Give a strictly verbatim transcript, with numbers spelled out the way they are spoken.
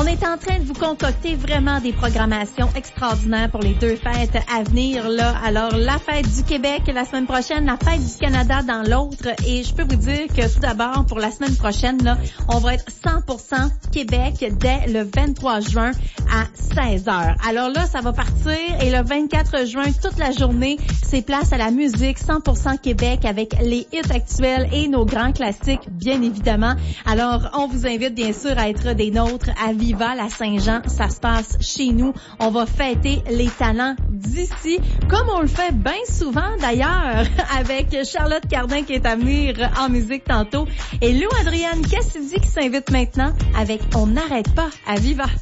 est en train de vous concocter vraiment des programmations extraordinaires pour les deux fêtes à venir, là. Alors, la fête du Québec la semaine prochaine, la fête du Canada dans l'autre. Et je peux vous dire que tout d'abord, pour la semaine prochaine, là, on va être cent pour cent Québec dès le vingt-trois juin à seize heures. Alors là, ça va partir et le vingt-quatre juin, toute la journée, c'est place à la musique cent pour cent Québec avec les hits actuels et nos grands classiques, bien évidemment. Alors, on vous invite bien sûr à être des nôtres à Viva la Saint-Jean. Ça se passe chez nous. On va fêter les talents d'ici, comme on le fait bien souvent d'ailleurs, avec Charlotte Cardin qui est à venir en musique tantôt et Lou Adrienne Cassidy qui s'invite maintenant avec On n'arrête pas à Viva.